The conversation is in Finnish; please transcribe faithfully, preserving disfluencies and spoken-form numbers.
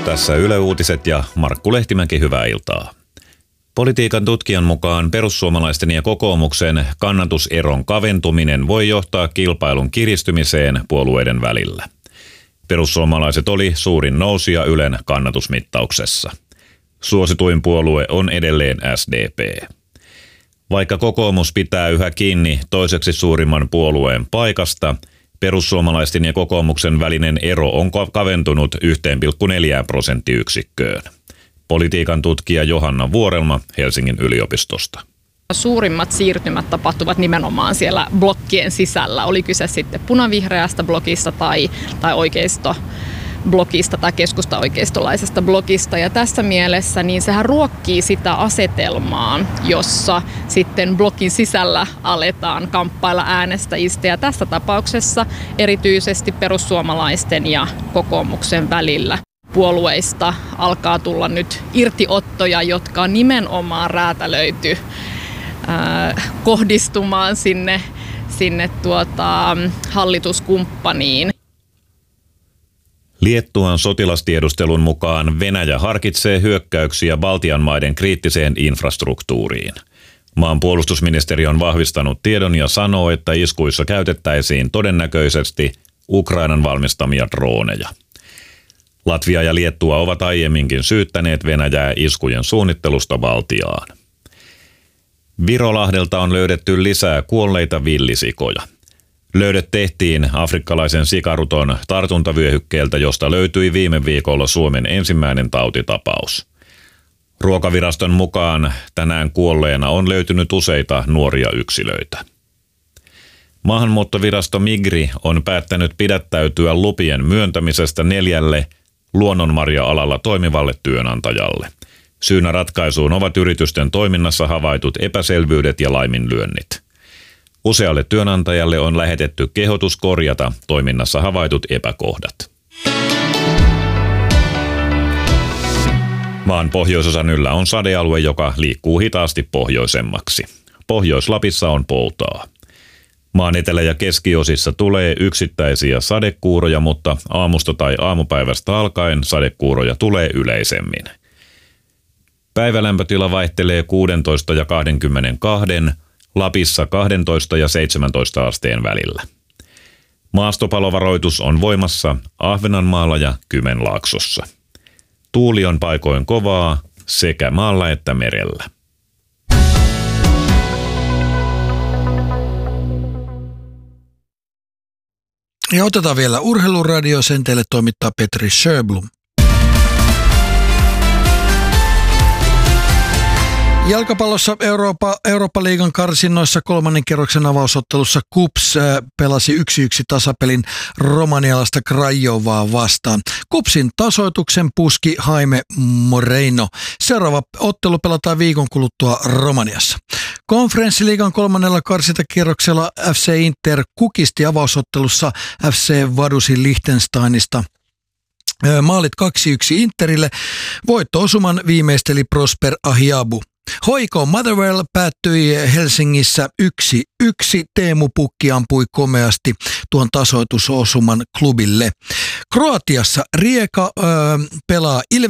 Tässä Yle Uutiset ja Markku Lehtimäki, hyvää iltaa. Politiikan tutkijan mukaan perussuomalaisten ja kokoomuksen kannatuseron kaventuminen voi johtaa kilpailun kiristymiseen puolueiden välillä. Perussuomalaiset oli suurin nousija Ylen kannatusmittauksessa. Suosituin puolue on edelleen S D P. Vaikka kokoomus pitää yhä kiinni toiseksi suurimman puolueen paikasta, perussuomalaisten ja kokoomuksen välinen ero on kaventunut yksi pilkku neljä prosenttiyksikköön. Politiikan tutkija Johanna Vuorelma Helsingin yliopistosta. Suurimmat siirtymät tapahtuvat nimenomaan siellä blokkien sisällä. Oli kyse sitten punavihreästä blokista tai, tai oikeisto blokista tai keskusta-oikeistolaisesta blokista. Ja tässä mielessä niin sehän ruokkii sitä asetelmaa, jossa sitten blokin sisällä aletaan kamppailla äänestäjistä. Ja tässä tapauksessa erityisesti perussuomalaisten ja kokoomuksen välillä puolueista alkaa tulla nyt irtiottoja, jotka on nimenomaan räätälöity äh, kohdistumaan sinne, sinne tuota, hallituskumppaniin. Liettuan sotilastiedustelun mukaan Venäjä harkitsee hyökkäyksiä Baltian maiden kriittiseen infrastruktuuriin. Maan puolustusministeri on vahvistanut tiedon ja sanoo, että iskuissa käytettäisiin todennäköisesti Ukrainan valmistamia drooneja. Latvia ja Liettua ovat aiemminkin syyttäneet Venäjää iskujen suunnittelusta Baltiaan. Virolahdelta on löydetty lisää kuolleita villisikoja. Löydöt tehtiin afrikkalaisen sikaruton tartuntavyöhykkeeltä, josta löytyi viime viikolla Suomen ensimmäinen tautitapaus. Ruokaviraston mukaan tänään kuolleena on löytynyt useita nuoria yksilöitä. Maahanmuuttovirasto Migri on päättänyt pidättäytyä lupien myöntämisestä neljälle luonnonmarja-alalla toimivalle työnantajalle. Syynä ratkaisuun ovat yritysten toiminnassa havaitut epäselvyydet ja laiminlyönnit. Usealle työnantajalle on lähetetty kehotus korjata toiminnassa havaitut epäkohdat. Maan pohjoisosan yllä on sadealue, joka liikkuu hitaasti pohjoisemmaksi. Pohjois-Lapissa on poutaa. Maan etelä- ja keskiosissa tulee yksittäisiä sadekuuroja, mutta aamusta tai aamupäivästä alkaen sadekuuroja tulee yleisemmin. Päivälämpötila vaihtelee kuusitoista ja kaksikymmentäkaksi, Lapissa kaksitoista ja seitsemäntoista asteen välillä. Maastopalovaroitus on voimassa Ahvenanmaalla ja Kymenlaaksossa. Tuuli on paikoin kovaa sekä maalla että merellä. Ja otetaan vielä urheiluradio, sen teille toimittaa Petri Sjöblom. Jalkapallossa Eurooppa, Eurooppa-liigan karsinnoissa kolmannen kerroksen avausottelussa KuPS äh, pelasi yksi yksi tasapelin romanialaista Craiovaa vastaan. KuPSin tasoituksen puski Jaime Moreno. Seuraava ottelu pelataan viikon kuluttua Romaniassa. Konferenssiliigan kolmannella karsintakierroksella F C Inter kukisti avausottelussa F C Vadusin Liechtensteinista. Maalit kaksi yksi Interille. Voitto-osuman viimeisteli Prosper Ahiabu. H I K Motherwell päättyi Helsingissä yksi yksi. Teemu Pukki ampui komeasti tuon tasoitusosuman klubille. Kroatiassa Rijeka öö, pelaa Ilves